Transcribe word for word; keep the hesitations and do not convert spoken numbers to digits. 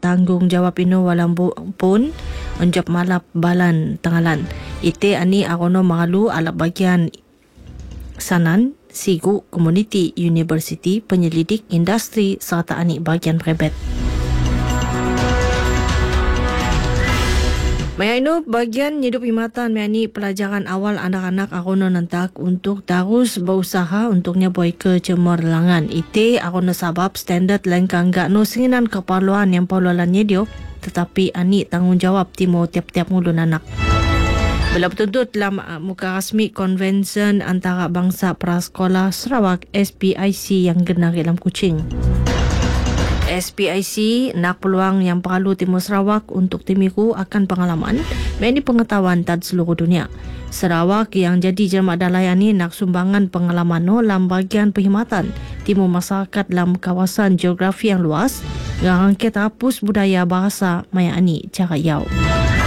tanggungjawab ino walang pun unjap malap balan tengalan. Ite ani akono mangalu ala bagian sanan Sigu Community University penyelidik industri serta ani bagian pribet. Maya ino bagian hidup himatan meani pelajaran awal anak-anak akono nantak untuk terus berusaha untuknya boy ke cemerlangan. Ite akono sabab standard lain kangga no singinan keperluan yang perluannya dio tetapi ani tanggungjawab timo tiap-tiap mulun anak. Bila bertuntut dalam muka rasmi Konvensyen Antara Bangsa Prasekolah Sarawak S P I C yang genar dalam Kuching. S P I C nak peluang yang perlu Timur Sarawak untuk timiku akan pengalaman meni pengetahuan tad seluruh dunia. Sarawak yang jadi jemaah dalayani nak sumbangan pengalaman no dalam bagian perkhidmatan timur masyarakat dalam kawasan geografi yang luas, ngangket hapus budaya bahasa mayani cara yau.